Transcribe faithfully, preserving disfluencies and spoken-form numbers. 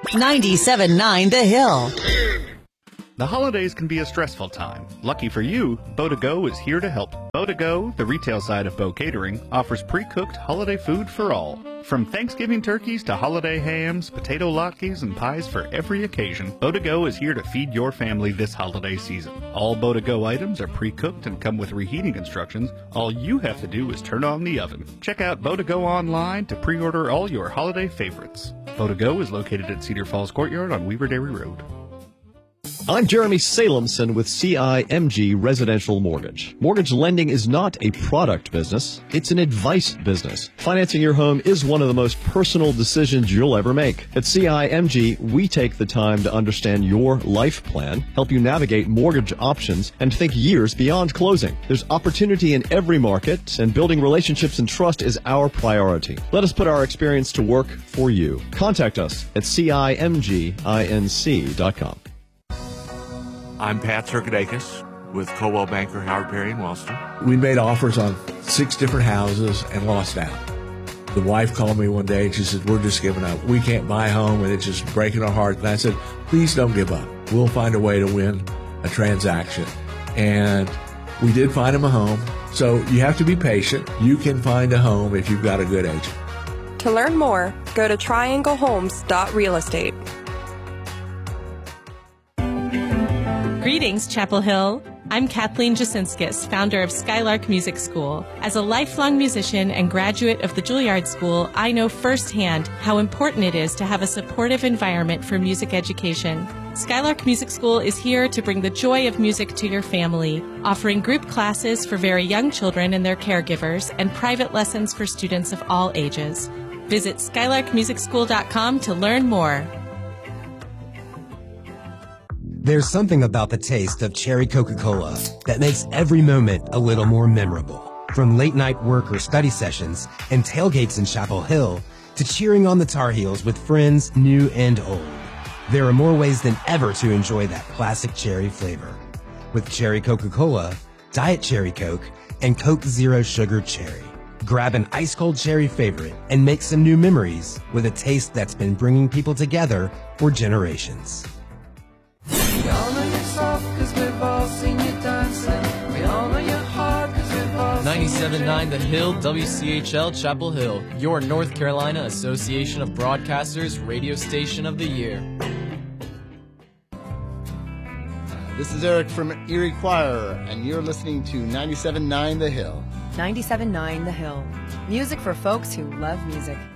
ninety-seven point nine The Hill. The holidays can be a stressful time. Lucky for you, Bow to Go is here to help. Bow to Go, the retail side of Bow Catering, offers pre-cooked holiday food for all. From Thanksgiving turkeys to holiday hams, potato latkes, and pies for every occasion, Bow to Go is here to feed your family this holiday season. All Bow to Go items are pre-cooked and come with reheating instructions. All you have to do is turn on the oven. Check out Bow to Go online to pre-order all your holiday favorites. Bow to Go is located at Cedar Falls Courtyard on Weaver Dairy Road. I'm Jeremy Salemson with C I M G Residential Mortgage. Mortgage lending is not a product business, it's an advice business. Financing your home is one of the most personal decisions you'll ever make. At C I M G, we take the time to understand your life plan, help you navigate mortgage options, and think years beyond closing. There's opportunity in every market, and building relationships and trust is our priority. Let us put our experience to work for you. Contact us at C I M G inc dot com. I'm Pat Turkadakis with Coldwell Banker, Howard Perry, and Wellston. We made offers on six different houses and lost out. The wife called me one day and she said, we're just giving up. We can't buy a home and it's just breaking our heart. And I said, please don't give up. We'll find a way to win a transaction. And we did find him a home. So you have to be patient. You can find a home if you've got a good agent. To learn more, go to triangle homes dot real estate. Greetings, Chapel Hill. I'm Kathleen Jasinskis, founder of Skylark Music School. As a lifelong musician and graduate of the Juilliard School, I know firsthand how important it is to have a supportive environment for music education. Skylark Music School is here to bring the joy of music to your family, offering group classes for very young children and their caregivers, and private lessons for students of all ages. Visit skylark music school dot com to learn more. There's something about the taste of cherry Coca-Cola that makes every moment a little more memorable. From late night work or study sessions and tailgates in Chapel Hill to cheering on the Tar Heels with friends new and old, there are more ways than ever to enjoy that classic cherry flavor. With cherry Coca-Cola, Diet Cherry Coke, and Coke Zero Sugar Cherry. Grab an ice-cold cherry favorite and make some new memories with a taste that's been bringing people together for generations. We all know you're soft cause we've all seen you dancing. We all know you're hard cause we've all ninety-seven point nine The Hill, W C H L Chapel Hill, your North Carolina Association of Broadcasters radio station of the year. This is Eric from Erie Choir, and you're listening to ninety-seven point nine The Hill. ninety-seven point nine The Hill. Music for folks who love music.